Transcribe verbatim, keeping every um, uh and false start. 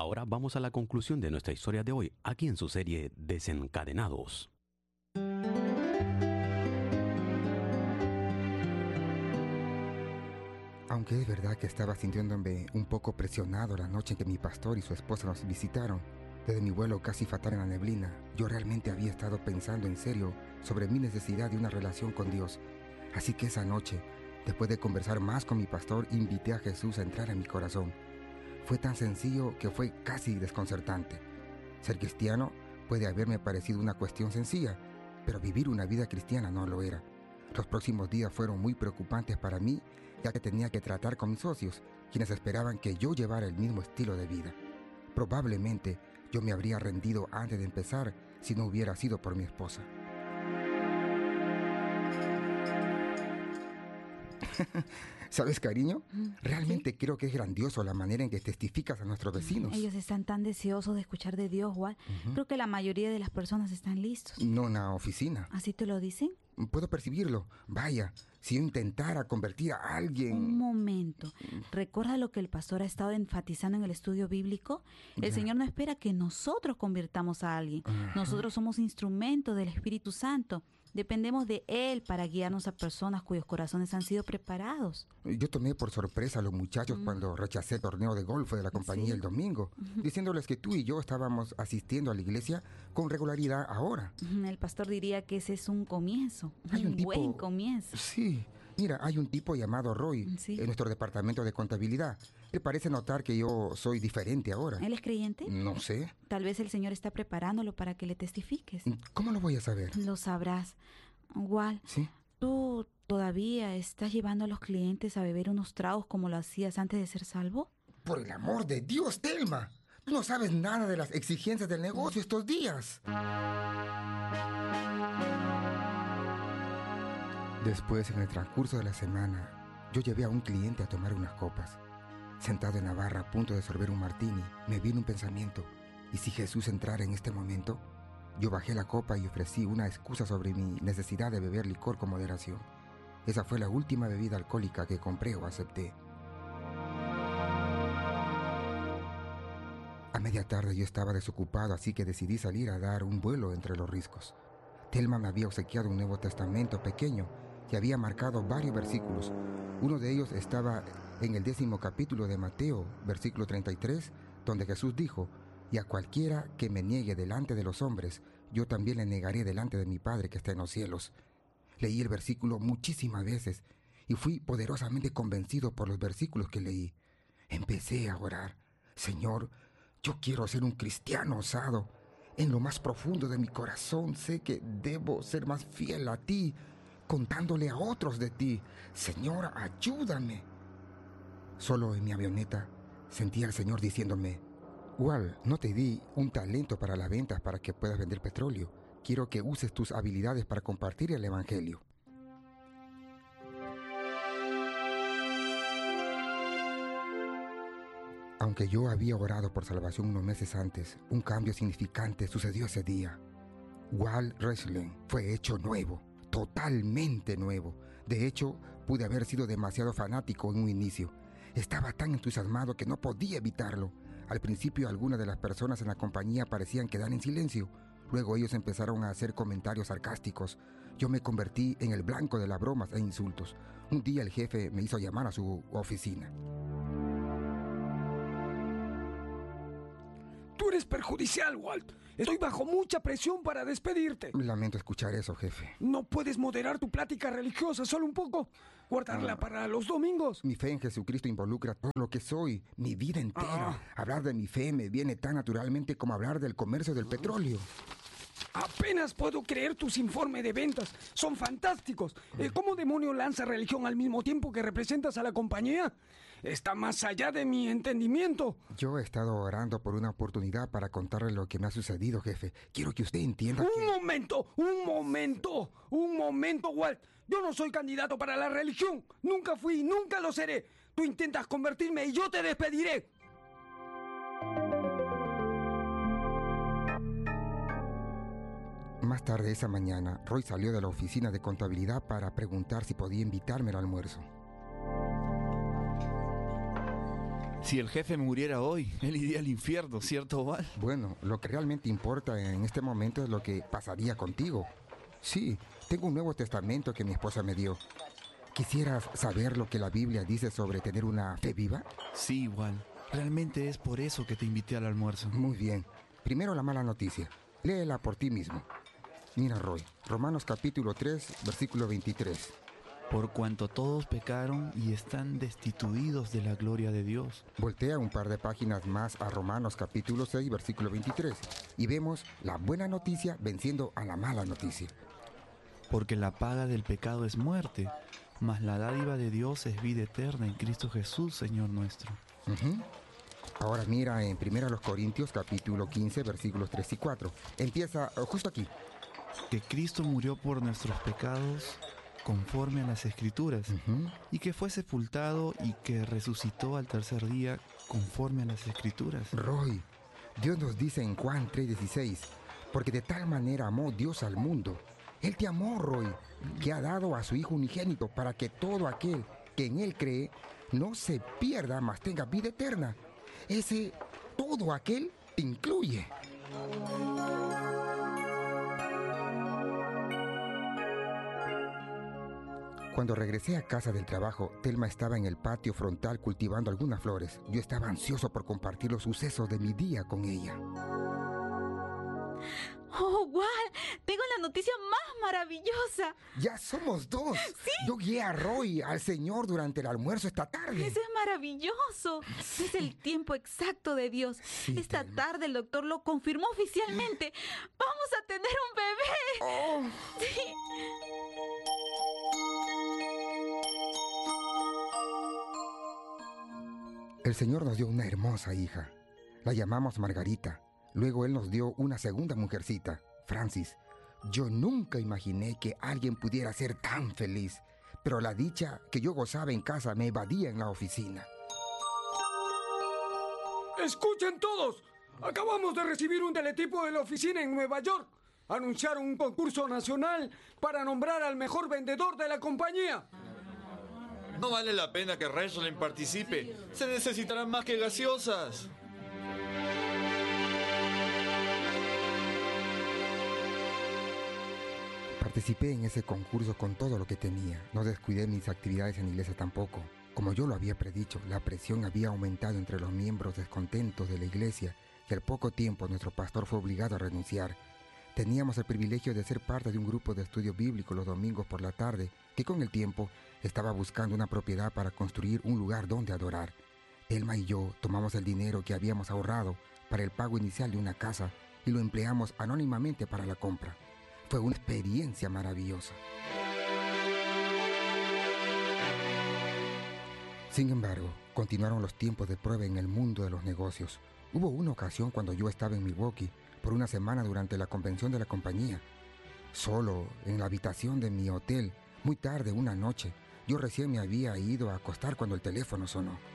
Ahora vamos a la conclusión de nuestra historia de hoy, aquí en su serie Desencadenados. Aunque es verdad que estaba sintiéndome un poco presionado la noche en que mi pastor y su esposa nos visitaron, desde mi vuelo casi fatal en la neblina, yo realmente había estado pensando en serio sobre mi necesidad de una relación con Dios. Así que esa noche, después de conversar más con mi pastor, invité a Jesús a entrar en mi corazón. Fue tan sencillo que fue casi desconcertante. Ser cristiano puede haberme parecido una cuestión sencilla, pero vivir una vida cristiana no lo era. Los próximos días fueron muy preocupantes para mí, ya que tenía que tratar con mis socios, quienes esperaban que yo llevara el mismo estilo de vida. Probablemente yo me habría rendido antes de empezar si no hubiera sido por mi esposa. ¿Sabes, cariño? Realmente ¿Sí? creo que es grandioso la manera en que testificas a nuestros vecinos. Ellos están tan deseosos de escuchar de Dios, Walt. Uh-huh. Creo que la mayoría de las personas están listos. No en la oficina. ¿Así te lo dicen? Puedo percibirlo. Vaya, si yo intentara convertir a alguien... Un momento. ¿Recuerda lo que el pastor ha estado enfatizando en el estudio bíblico? El ya. Señor no espera que nosotros convirtamos a alguien. Uh-huh. Nosotros somos instrumentos del Espíritu Santo. Dependemos de Él para guiarnos a personas cuyos corazones han sido preparados. Yo tomé por sorpresa a los muchachos mm. cuando rechacé el torneo de golf de la compañía ¿Sí? el domingo, uh-huh. diciéndoles que tú y yo estábamos asistiendo a la iglesia con regularidad ahora. El pastor diría que ese es un comienzo, hay un, un tipo, buen comienzo. Sí, mira, hay un tipo llamado Roy ¿Sí? en nuestro departamento de contabilidad. Él parece notar que yo soy diferente ahora. ¿Él es creyente? No sé. Tal vez el Señor está preparándolo para que le testifiques. ¿Cómo lo voy a saber? Lo sabrás. Walt, ¿Sí? ¿Tú todavía estás llevando a los clientes a beber unos tragos como lo hacías antes de ser salvo? Por el amor de Dios, Thelma. Tú no sabes nada de las exigencias del negocio estos días. Después, en el transcurso de la semana, yo llevé a un cliente a tomar unas copas. Sentado en la barra a punto de sorber un martini, me vino un pensamiento. ¿Y si Jesús entrara en este momento? Yo bajé la copa y ofrecí una excusa sobre mi necesidad de beber licor con moderación. Esa fue la última bebida alcohólica que compré o acepté. A media tarde yo estaba desocupado, así que decidí salir a dar un vuelo entre los riscos. Thelma me había obsequiado un Nuevo Testamento pequeño que había marcado varios versículos. Uno de ellos estaba en el décimo capítulo de Mateo, versículo treinta y tres, donde Jesús dijo: y a cualquiera que me niegue delante de los hombres, yo también le negaré delante de mi Padre que está en los cielos. Leí el versículo muchísimas veces y fui poderosamente convencido por los versículos que leí. Empecé a orar: Señor, yo quiero ser un cristiano osado. En lo más profundo de mi corazón sé que debo ser más fiel a ti, contándole a otros de ti. Señor, ayúdame. Solo en mi avioneta sentí al Señor diciéndome: Walt, no te di un talento para las ventas para que puedas vender petróleo. Quiero que uses tus habilidades para compartir el evangelio. Aunque yo había orado por salvación unos meses antes, un cambio significante sucedió ese día. Walt Wrestling fue hecho nuevo, totalmente nuevo. De hecho, pude haber sido demasiado fanático en un inicio. Estaba tan entusiasmado que no podía evitarlo. Al principio, algunas de las personas en la compañía parecían quedar en silencio. Luego ellos empezaron a hacer comentarios sarcásticos. Yo me convertí en el blanco de las bromas e insultos. Un día el jefe me hizo llamar a su oficina. Tú eres perjudicial, Walt. Estoy bajo mucha presión para despedirte. Lamento escuchar eso, jefe. ¿No puedes moderar tu plática religiosa solo un poco? ¿Guardarla ah, para los domingos? Mi fe en Jesucristo involucra todo lo que soy, mi vida entera. Ah. Hablar de mi fe me viene tan naturalmente como hablar del comercio del petróleo. Apenas puedo creer tus informes de ventas. Son fantásticos. ¿Cómo demonio lanza religión al mismo tiempo que representas a la compañía? Está más allá de mi entendimiento. Yo he estado orando por una oportunidad para contarle lo que me ha sucedido, jefe. Quiero que usted entienda ¡Un que... momento! ¡Un momento! ¡Un momento, Walt! Yo no soy candidato para la religión. Nunca fui y nunca lo seré. Tú intentas convertirme y yo te despediré. Más tarde esa mañana, Roy salió de la oficina de contabilidad para preguntar si podía invitarme al almuerzo. Si el jefe muriera hoy, él iría al infierno, ¿cierto, Val? Bueno, lo que realmente importa en este momento es lo que pasaría contigo. Sí, tengo un Nuevo Testamento que mi esposa me dio. ¿Quisieras saber lo que la Biblia dice sobre tener una fe viva? Sí, Val. Realmente es por eso que te invité al almuerzo. Muy bien. Primero la mala noticia. Léela por ti mismo. Mira, Roy, Romanos capítulo tres, versículo veintitrés. Por cuanto todos pecaron y están destituidos de la gloria de Dios. Voltea un par de páginas más a Romanos capítulo seis, versículo veintitrés, y vemos la buena noticia venciendo a la mala noticia. Porque la paga del pecado es muerte, mas la dádiva de Dios es vida eterna en Cristo Jesús, Señor nuestro. Uh-huh. Ahora mira en primero Corintios capítulo quince, versículos tres y cuatro. Empieza uh, justo aquí. Que Cristo murió por nuestros pecados conforme a las Escrituras, Uh-huh. y que fue sepultado y que resucitó al tercer día conforme a las Escrituras. Roy, Dios nos dice en Juan tres dieciséis, porque de tal manera amó Dios al mundo. Él te amó, Roy, que ha dado a su Hijo unigénito para que todo aquel que en Él cree no se pierda, mas tenga vida eterna. Ese todo aquel te incluye. Cuando regresé a casa del trabajo, Thelma estaba en el patio frontal cultivando algunas flores. Yo estaba ansioso por compartir los sucesos de mi día con ella. ¡Oh, Wal! Tengo la noticia más maravillosa. ¡Ya somos dos! ¿Sí? Yo guié a Roy al señor durante el almuerzo esta tarde. Eso es maravilloso. Sí. Es el tiempo exacto de Dios. Sí, Esta Thelma. tarde el doctor lo confirmó oficialmente. ¡Vamos a tener un bebé! Oh. Sí. El Señor nos dio una hermosa hija. La llamamos Margarita. Luego Él nos dio una segunda mujercita, Francis. Yo nunca imaginé que alguien pudiera ser tan feliz, pero la dicha que yo gozaba en casa me evadía en la oficina. ¡Escuchen todos! Acabamos de recibir un teletipo de la oficina en Nueva York. Anunciaron un concurso nacional para nombrar al mejor vendedor de la compañía. No vale la pena que Rachel participe. Se necesitarán más que gaseosas. Participé en ese concurso con todo lo que tenía. No descuidé mis actividades en la iglesia tampoco. Como yo lo había predicho, la presión había aumentado entre los miembros descontentos de la iglesia y al poco tiempo nuestro pastor fue obligado a renunciar. Teníamos el privilegio de ser parte de un grupo de estudio bíblico los domingos por la tarde que con el tiempo estaba buscando una propiedad para construir un lugar donde adorar. Thelma y yo tomamos el dinero que habíamos ahorrado para el pago inicial de una casa y lo empleamos anónimamente para la compra. Fue una experiencia maravillosa. Sin embargo, continuaron los tiempos de prueba en el mundo de los negocios. Hubo una ocasión cuando yo estaba en Milwaukee por una semana durante la convención de la compañía. Solo en la habitación de mi hotel, muy tarde una noche, yo recién me había ido a acostar cuando el teléfono sonó.